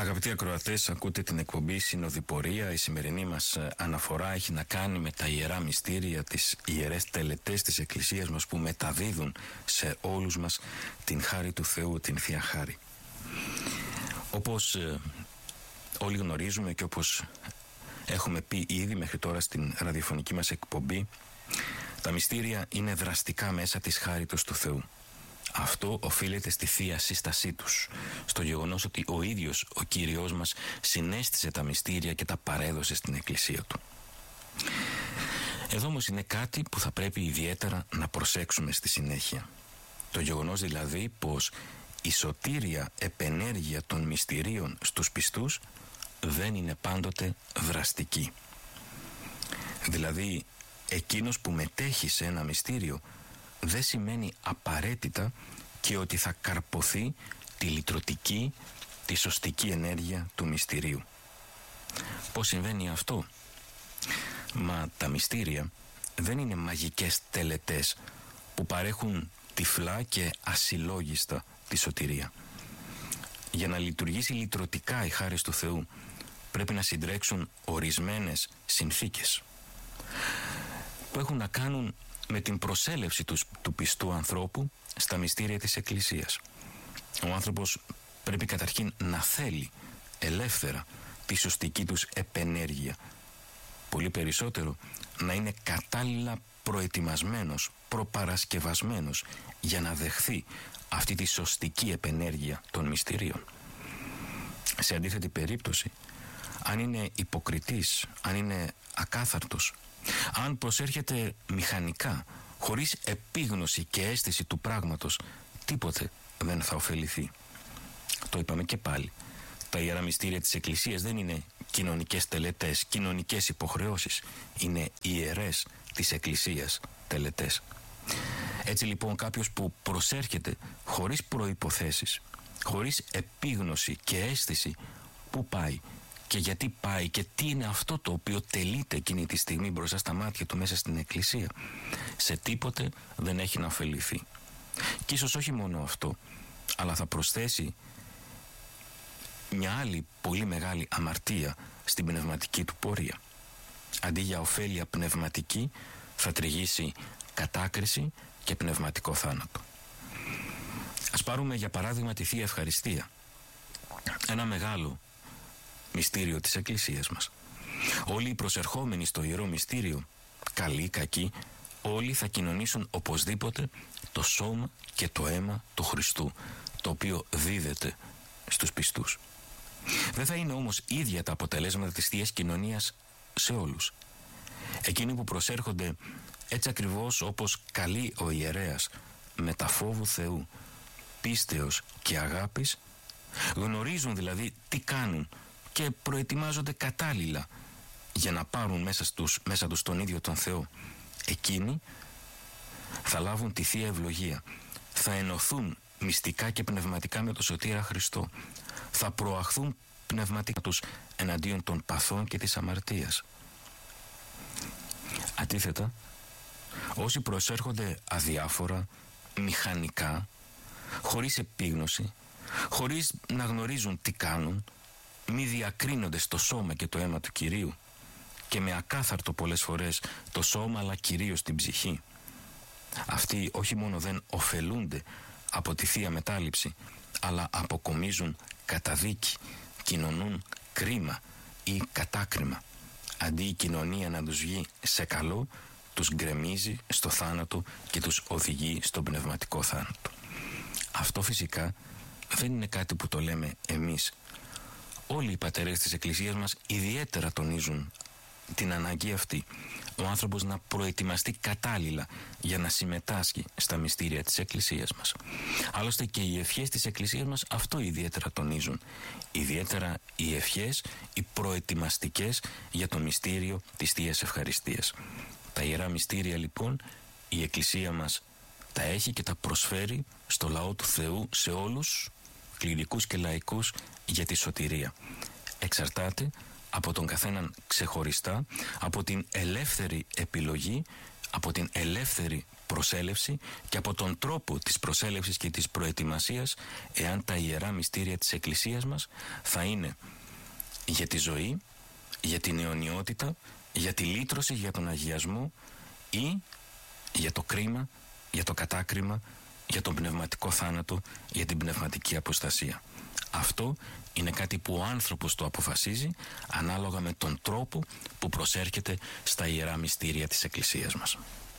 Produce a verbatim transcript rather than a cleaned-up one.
Αγαπητοί ακροατές, ακούτε την εκπομπή Συνοδοιπορία. Η σημερινή μας αναφορά έχει να κάνει με τα ιερά μυστήρια, τις ιερές τελετές της Εκκλησίας μας που μεταδίδουν σε όλους μας την χάρη του Θεού, την Θεία Χάρη. Όπως ε, όλοι γνωρίζουμε και όπως έχουμε πει ήδη μέχρι τώρα στην ραδιοφωνική μας εκπομπή, τα μυστήρια είναι δραστικά μέσα της χάριτος του Θεού. Αυτό οφείλεται στη Θεία Σύστασή τους, στο γεγονός ότι ο ίδιος ο Κύριος μας συνέστησε τα μυστήρια και τα παρέδωσε στην Εκκλησία Του. Εδώ όμως είναι κάτι που θα πρέπει ιδιαίτερα να προσέξουμε στη συνέχεια. Το γεγονός δηλαδή πως η σωτήρια επενέργεια των μυστηρίων στους πιστούς δεν είναι πάντοτε δραστική. Δηλαδή, εκείνος που μετέχει σε ένα μυστήριο δεν σημαίνει απαραίτητα και ότι θα καρποθεί τη λυτρωτική, τη σωστική ενέργεια του μυστηρίου. Πώς συμβαίνει αυτό? Μα τα μυστήρια δεν είναι μαγικές τελετές που παρέχουν τυφλά και ασυλλόγιστα τη σωτηρία. Για να λειτουργήσει λυτρωτικά η χάρη του Θεού πρέπει να συντρέξουν ορισμένες συνθήκες που έχουν να κάνουν με την προσέλευση του, του πιστού ανθρώπου στα μυστήρια της Εκκλησίας. Ο άνθρωπος πρέπει καταρχήν να θέλει ελεύθερα τη σωστική τους επενέργεια. Πολύ περισσότερο να είναι κατάλληλα προετοιμασμένος, προπαρασκευασμένος για να δεχθεί αυτή τη σωστική επενέργεια των μυστηρίων. Σε αντίθετη περίπτωση, αν είναι υποκριτής, αν είναι ακάθαρτος, αν προσέρχεται μηχανικά, χωρίς επίγνωση και αίσθηση του πράγματος, τίποτε δεν θα ωφεληθεί. Το είπαμε και πάλι. Τα ιερά μυστήρια της Εκκλησίας δεν είναι κοινωνικές τελετές, κοινωνικές υποχρεώσεις. Είναι ιερές της Εκκλησίας τελετές. Έτσι λοιπόν κάποιος που προσέρχεται χωρίς προϋποθέσεις, χωρίς επίγνωση και αίσθηση που πάει και γιατί πάει και τι είναι αυτό το οποίο τελείται εκείνη τη στιγμή μπροστά στα μάτια του μέσα στην Εκκλησία, σε τίποτε δεν έχει να ωφεληθεί. Και ίσως όχι μόνο αυτό, αλλά θα προσθέσει μια άλλη πολύ μεγάλη αμαρτία στην πνευματική του πορεία. Αντί για ωφέλεια πνευματική θα τριγύσει κατάκριση και πνευματικό θάνατο. Ας πάρουμε για παράδειγμα τη Θεία Ευχαριστία, ένα μεγάλο μυστήριο της Εκκλησίας μας. Όλοι οι προσερχόμενοι στο Ιερό Μυστήριο, καλοί, κακοί, όλοι θα κοινωνήσουν οπωσδήποτε το σώμα και το αίμα του Χριστού, το οποίο δίδεται στους πιστούς. Δεν θα είναι όμως ίδια τα αποτελέσματα της Θείας Κοινωνίας σε όλους. Εκείνοι που προσέρχονται έτσι ακριβώς όπως καλεί ο ιερέας, με τα φόβου Θεού, πίστεως και αγάπης, γνωρίζουν δηλαδή τι κάνουν και προετοιμάζονται κατάλληλα για να πάρουν μέσα, στους, μέσα τους τον ίδιο τον Θεό. Εκείνοι θα λάβουν τη Θεία Ευλογία, θα ενωθούν μυστικά και πνευματικά με τον Σωτήρα Χριστό, θα προαχθούν πνευματικά τους εναντίον των παθών και της αμαρτίας. Αντίθετα, όσοι προσέρχονται αδιάφορα, μηχανικά, χωρίς επίγνωση, χωρίς να γνωρίζουν τι κάνουν, μη διακρίνονται στο σώμα και το αίμα του Κυρίου και με ακάθαρτο πολλές φορές το σώμα αλλά κυρίως την ψυχή, αυτοί όχι μόνο δεν ωφελούνται από τη Θεία Μετάληψη, αλλά αποκομίζουν καταδίκη, κοινωνούν κρίμα ή κατάκριμα. Αντί η κοινωνία να τους βγει σε καλό, τους γκρεμίζει στο θάνατο και τους οδηγεί στον πνευματικό θάνατο. Αυτό φυσικά δεν είναι κάτι που το λέμε εμείς. Όλοι οι πατέρες της Εκκλησίας μας ιδιαίτερα τονίζουν την ανάγκη αυτή, ο άνθρωπος να προετοιμαστεί κατάλληλα για να συμμετάσχει στα μυστήρια της Εκκλησίας μας. Άλλωστε και οι ευχές της Εκκλησίας μας αυτό ιδιαίτερα τονίζουν. Ιδιαίτερα οι ευχές, οι προετοιμαστικές για το μυστήριο της Θείας Ευχαριστίας. Τα ιερά μυστήρια λοιπόν η Εκκλησία μας τα έχει και τα προσφέρει στο λαό του Θεού, σε όλους, κληρικούς και λαϊκούς, για τη σωτηρία. Εξαρτάται από τον καθέναν ξεχωριστά, από την ελεύθερη επιλογή από την ελεύθερη προσέλευση και από τον τρόπο της προσέλευσης και της προετοιμασίας, εάν τα ιερά μυστήρια της Εκκλησίας μας θα είναι για τη ζωή, για την αιωνιότητα, για τη λύτρωση, για τον αγιασμό ή για το κρίμα, για το κατάκριμα, για τον πνευματικό θάνατο, για την πνευματική αποστασία. Αυτό είναι κάτι που ο άνθρωπος το αποφασίζει ανάλογα με τον τρόπο που προσέρχεται στα ιερά μυστήρια της Εκκλησίας μας.